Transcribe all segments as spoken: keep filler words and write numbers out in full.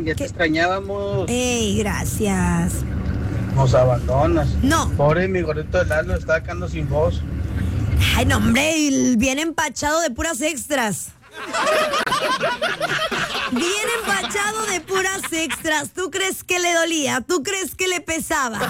ya ¿Qué? te extrañábamos. Ey, gracias. Nos abandonas. No. Pobre mi gordito de Lalo, está quedando sin voz. Ay, no, hombre, y bien empachado de puras extras. Bien empachado de puras extras. ¿Tú crees que le dolía? ¿Tú crees que le pesaba?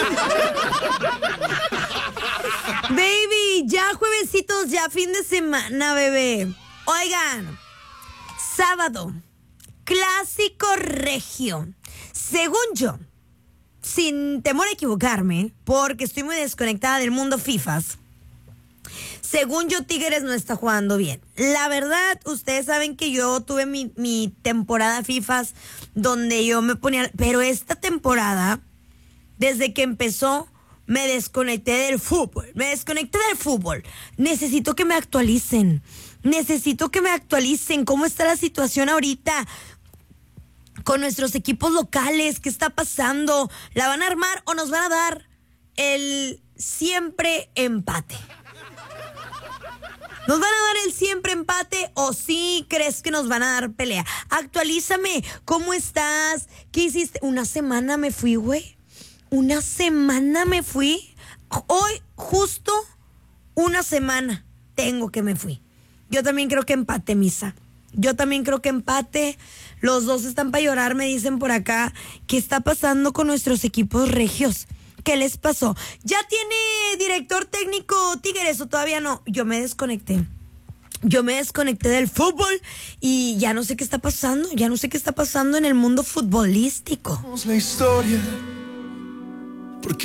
Baby, ya juevesitos, ya fin de semana, bebé. Oigan, sábado, clásico regio. Según yo, sin temor a equivocarme, porque estoy muy desconectada del mundo FIFAs, según yo, Tigres no está jugando bien. La verdad, ustedes saben que yo tuve mi, mi temporada FIFAs donde yo me ponía... Pero esta temporada, desde que empezó, me desconecté del fútbol. Me desconecté del fútbol. Necesito que me actualicen. Necesito que me actualicen. ¿Cómo está la situación ahorita con nuestros equipos locales? ¿Qué está pasando? ¿La van a armar o nos van a dar el siempre empate? ¿Nos van a dar el siempre empate o sí crees que nos van a dar pelea? Actualízame, ¿cómo estás? ¿Qué hiciste? Una semana me fui, güey. Una semana me fui. Hoy, justo una semana tengo que me fui. Yo también creo que empate, Misa. Yo también creo que empate. Los dos están para llorar, me dicen por acá. ¿Qué está pasando con nuestros equipos regios? ¿Qué les pasó? ¿Ya tiene director técnico Tigres o todavía no? Yo me desconecté. Yo me desconecté del fútbol y ya no sé qué está pasando. Ya no sé qué está pasando en el mundo futbolístico. La historia